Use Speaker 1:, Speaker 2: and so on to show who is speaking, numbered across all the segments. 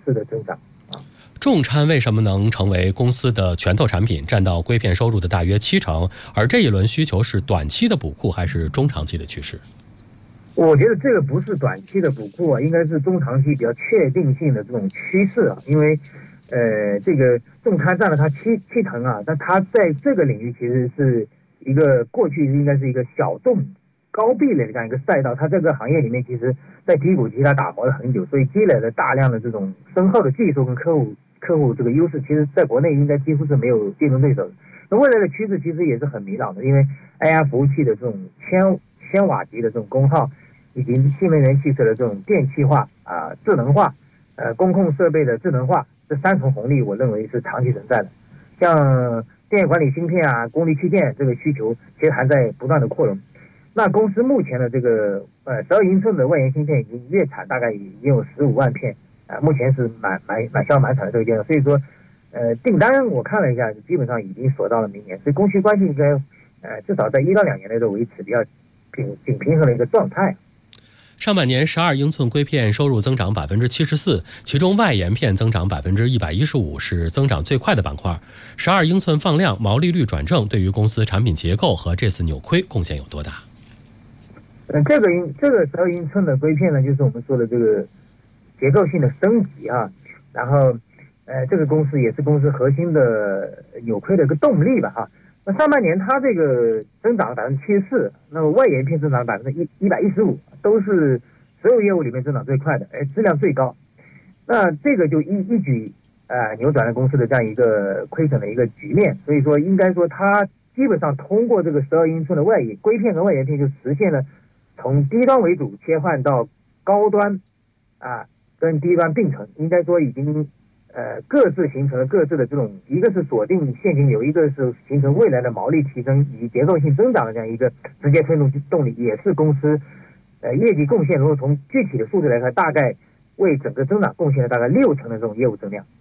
Speaker 1: 4%的增长。
Speaker 2: 众餐为什么能成为公司的拳头产品，占到硅片收入的大约70%？而这一轮需求是短期的补库还是中长期的趋势？
Speaker 1: 我觉得这个不是短期的补库啊，应该是中长期比较确定性的这种趋势啊。因为这个众餐占了它七成啊，但它在这个领域其实是一个过去应该是一个小众高壁垒的这样一个赛道。它这个行业里面其实在低谷期它打磨了很久，所以积累了大量的这种深厚的技术跟客户这个优势，其实在国内应该几乎是没有竞争对手的。那未来的趋势其实也是很明朗的，因为 AI 服务器的这种千瓦级的这种功耗，以及新能源汽车的这种电气化智能化，公控设备的智能化，这3重红利我认为是长期存在的。像电源管理芯片功率器件这个需求其实还在不断的扩容。那公司目前的这个12英寸的外延芯片已经月产大概已经有15万片，目前是满销满产的这个阶段。所以说订单我看了一下，基本上已经锁到了明年，所以供需关系应该至少在1到2年内都维持比较挺平衡的一个状态。
Speaker 2: 上半年12英寸硅片收入增长74%，其中外延片增长115%，是增长最快的板块。12英寸放量，毛利率转正，对于公司产品结构和这次扭亏贡献有多大？
Speaker 1: 这个12英寸的硅片呢，就是我们说的这个结构性的升级啊。然后这个公司也是公司核心的扭亏的一个动力吧哈。那上半年它这个增长74%，那么外延片增长115%，都是所有业务里面增长最快的，质量最高。那这个就一举扭转了公司的这样一个亏损的一个局面。所以说应该说它基本上通过这个12英寸的硅片和外延片就实现了从低端为主切换到高端跟低端并存，应该说已经各自形成了各自的这种，一个是锁定现金流，一个是形成未来的毛利提升以及结构性增长的这样一个直接推动动力，也是公司业绩贡献。如果从具体的数字来看，大概为整个增长贡献了大概60%的这种业务增量。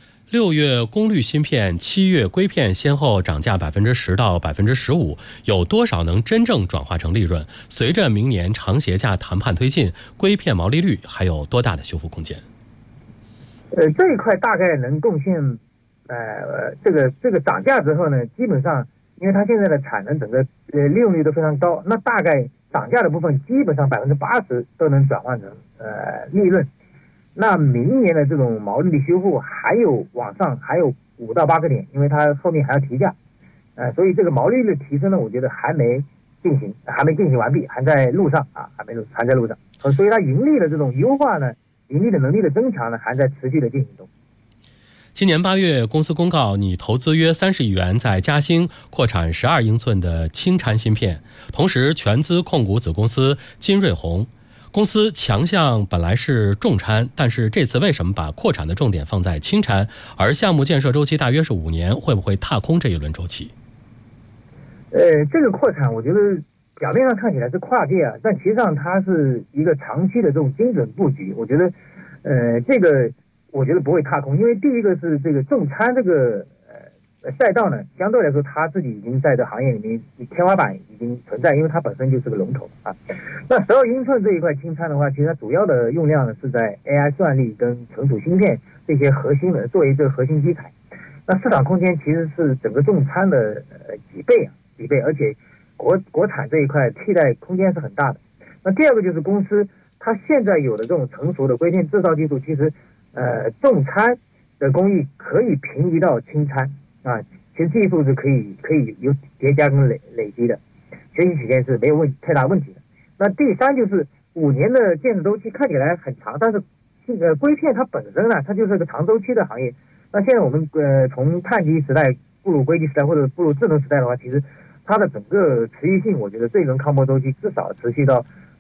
Speaker 2: 6月功率芯片，7月硅片先后涨价10%到15%，有多少能真正转化成利润？随着明年长协价谈判推进，硅片毛利率还有多大的修复空间？
Speaker 1: 这一块大概能贡献这个涨价之后呢，基本上因为它现在的产能整个利用率都非常高，那大概涨价的部分基本上80%都能转换成利润。那明年的这种毛利率修复还有往上还有5到8个点，因为它后面还要提价，所以这个毛利率提升呢，我觉得还没进行完毕，还在路上还在路上。所以它盈利的这种优化呢，盈利的能力的增强呢，还在持续的进行中。
Speaker 2: 今年8月，公司公告拟投资约30亿元在嘉兴扩产12英寸的轻掺芯片，同时全资控股子公司金瑞虹。公司强项本来是重掺，但是这次为什么把扩产的重点放在轻掺？而项目建设周期大约是5年，会不会踏空这一轮周期？
Speaker 1: 这个扩产我觉得表面上看起来是跨界但其实上它是一个长期的这种精准布局。我觉得这个我觉得不会踏空，因为第一个是这个重掺这个赛道呢，相对来说它自己已经在这行业里面天花板已经存在，因为它本身就是个龙头那12英寸这一块轻掺的话，其实它主要的用量呢是在 AI 算力跟存储芯片这些核心的作为这个核心基材。那市场空间其实是整个重掺的几倍，而且国产这一块替代空间是很大的。那第二个就是公司它现在有的这种成熟的硅片制造技术，其实重掺的工艺可以平移到轻掺其实技术是可以有叠加跟累积的，学习曲线是没有太大问题的。那第三就是5年的建设周期看起来很长，但是硅片它本身呢，它就是个长周期的行业。那现在我们从碳基时代步入硅基时代或者步入智能时代的话，其实它的整个持续性，我觉得这轮抗波周期至少持续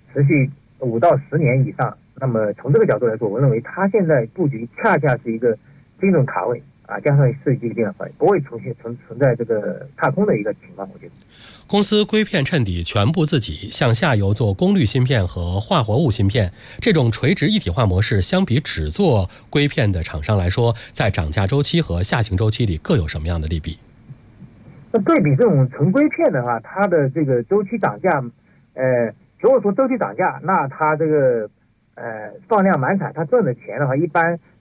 Speaker 1: 5到10年以上。那么从这个角度来说，我认为它现在布局恰恰是一个精准卡位加上设计电脑不会存在这个踏空的一个情况。我觉得
Speaker 2: 公司硅片衬底全部自己，向下游做功率芯片和化合物芯片，这种垂直一体化模式相比只做硅片的厂商来说，在涨价周期和下行周期里各有什么样的利弊？
Speaker 1: 那对比这种纯硅片的话，它的这个周期涨价如果说周期涨价，那它这个放量满产，它赚的钱的话，一般